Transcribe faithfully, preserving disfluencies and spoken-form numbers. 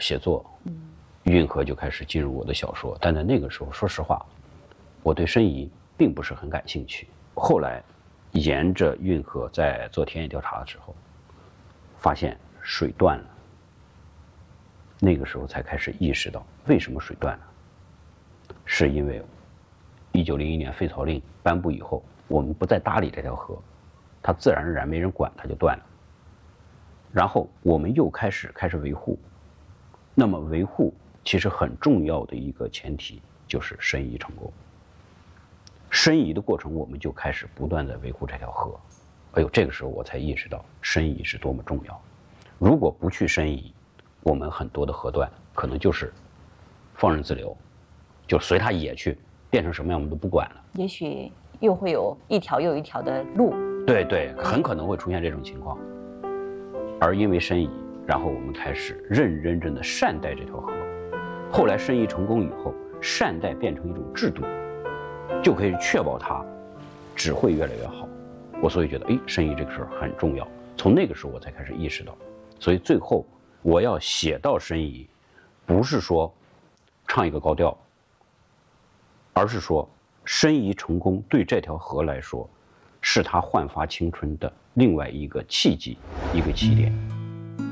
写作，运河就开始进入我的小说。但在那个时候，说实话，我对申遗并不是很感兴趣。后来，沿着运河在做田野调查的时候，发现水断了。那个时候才开始意识到为什么水断了，是因为一九零一年废曹令颁布以后，我们不再搭理这条河，它自然而然没人管，它就断了。然后我们又开始开始维护，那么维护其实很重要的一个前提就是申遗成功。申遗的过程，我们就开始不断在维护这条河。哎呦，这个时候我才意识到申遗是多么重要。如果不去申遗，我们很多的河段可能就是放任自流，就随它野去，变成什么样我们都不管了。 也许又会有一条又一条的路。对对，很可能会出现这种情况。而因为申遗，然后我们开始认认真真的善待这条河。后来申遗成功以后，善待变成一种制度，就可以确保它只会越来越好。我所以觉得，哎，申遗这个事儿很重要。从那个时候我才开始意识到，所以最后我要写到申遗，不是说唱一个高调，而是说申遗成功对这条河来说，是它焕发青春的另外一个契机，一个起点。